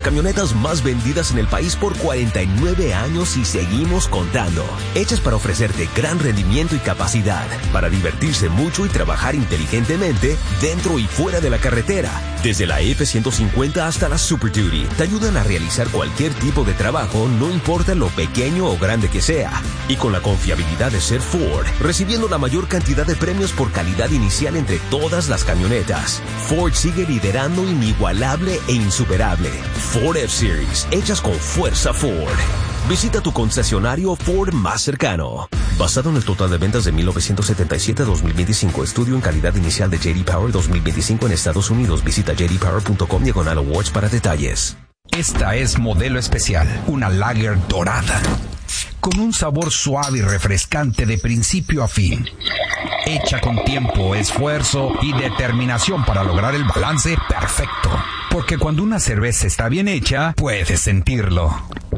camionetas más vendidas en el país por 49 años y seguimos contando. Hechas para ofrecerte gran rendimiento y capacidad, para divertirse mucho y trabajar inteligentemente dentro y fuera de la carretera. Desde la F-150 hasta la Super Duty, te ayudan a realizar cualquier tipo de trabajo, no importa lo pequeño o grande que sea. Y con la confiabilidad de ser Ford, recibiendo la mayor cantidad de premios por calidad inicial entre todas las camionetas. Ford sigue liderando inigualable e insuperable. Ford F-Series, hechas con fuerza Ford. Visita tu concesionario Ford más cercano. Basado en el total de ventas de 1977 a 2025, estudio en calidad inicial de J.D. Power 2025 en Estados Unidos. Visita jdpower.com/awards para detalles. Esta es Modelo Especial, una lager dorada, con un sabor suave y refrescante de principio a fin. Hecha con tiempo, esfuerzo y determinación para lograr el balance perfecto. Porque cuando una cerveza está bien hecha, puedes sentirlo.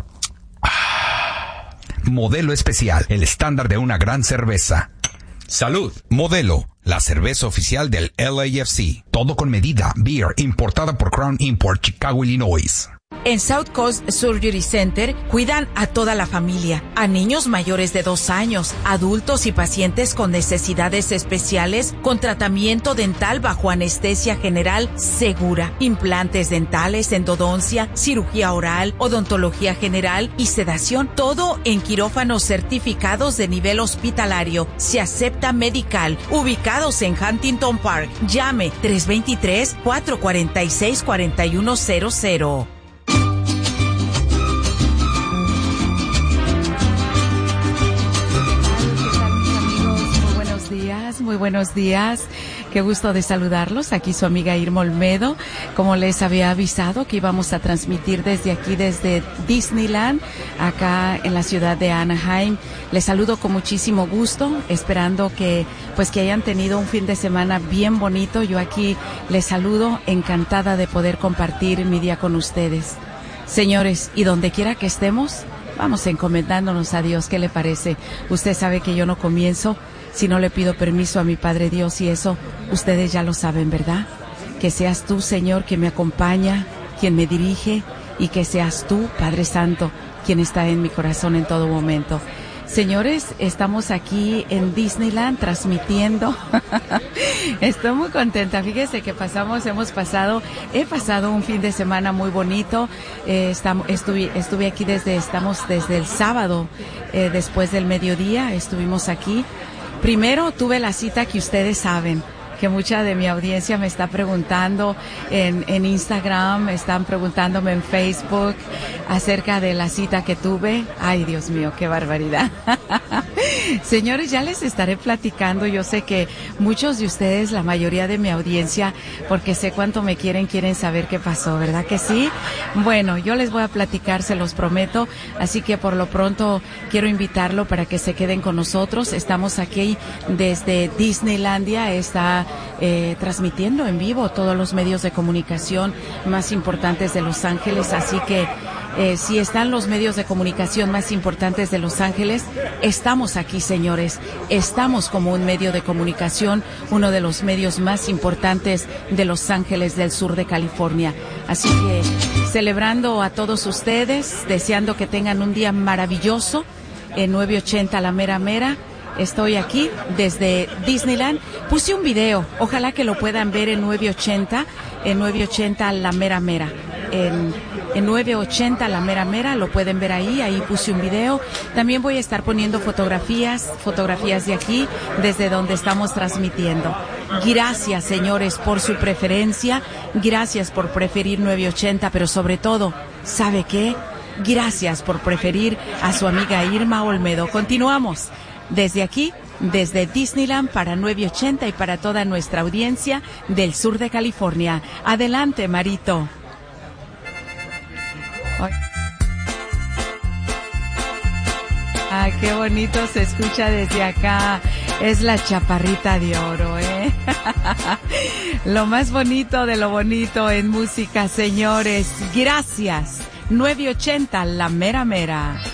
Modelo Especial, el estándar de una gran cerveza. Salud. Modelo, la cerveza oficial del LAFC. Todo con medida. Beer, importada por Crown Import, Chicago, Illinois. En South Coast Surgery Center cuidan a toda la familia, a niños mayores de 2 años, adultos y pacientes con necesidades especiales con tratamiento dental bajo anestesia general segura, implantes dentales, endodoncia, cirugía oral, odontología general y sedación, todo en quirófanos certificados de nivel hospitalario. Se acepta medical, ubicados en Huntington Park. Llame 323-446-4100. Muy buenos días, qué gusto de saludarlos. Aquí su amiga Irma Olmedo. Como les había avisado que íbamos a transmitir desde aquí, desde Disneyland, acá en la ciudad de Anaheim. Les saludo con muchísimo gusto, esperando que hayan tenido un fin de semana bien bonito. Yo aquí les saludo, encantada de poder compartir mi día con ustedes. Señores, y donde quiera que estemos, vamos encomendándonos a Dios. ¿Qué le parece? Usted sabe que yo no comienzo si no le pido permiso a mi Padre Dios, y eso ustedes ya lo saben, ¿verdad? Que seas tú, Señor, quien me acompaña, quien me dirige, y que seas tú, Padre Santo, quien está en mi corazón en todo momento. Señores, estamos aquí en Disneyland transmitiendo. Estoy muy contenta. Fíjese que he pasado un fin de semana muy bonito. Estuve aquí desde el sábado, después del mediodía, estuvimos aquí. Primero tuve la cita que ustedes saben, que mucha de mi audiencia me está preguntando en Instagram, están preguntándome en Facebook acerca de la cita que tuve. Ay, Dios mío, qué barbaridad. Señores, ya les estaré platicando. Yo sé que muchos de ustedes, la mayoría de mi audiencia, porque sé cuánto me quieren saber qué pasó, ¿verdad que sí? Bueno, yo les voy a platicar, se los prometo. Así que por lo pronto quiero invitarlo para que se queden con nosotros. Estamos aquí desde Disneylandia, está transmitiendo en vivo todos los medios de comunicación más importantes de Los Ángeles. Así que si están los medios de comunicación más importantes de Los Ángeles, estamos aquí, señores. Estamos como un medio de comunicación, uno de los medios más importantes de Los Ángeles del sur de California. Así que celebrando a todos ustedes, deseando que tengan un día maravilloso en 980 La Mera Mera. Estoy aquí desde Disneyland. Puse un video, ojalá que lo puedan ver en 980 La Mera Mera. En 980 La Mera Mera, lo pueden ver ahí puse un video. También voy a estar poniendo fotografías de aquí, desde donde estamos transmitiendo. Gracias, señores, por su preferencia, gracias por preferir 980, pero sobre todo, ¿sabe qué? Gracias por preferir a su amiga Irma Olmedo. Continuamos desde aquí, desde Disneyland para 980 y para toda nuestra audiencia del sur de California. Adelante, Marito. Ay, qué bonito se escucha desde acá. Es la chaparrita de oro, ¿eh? Lo más bonito de lo bonito en música, señores. Gracias. 980 La Mera Mera.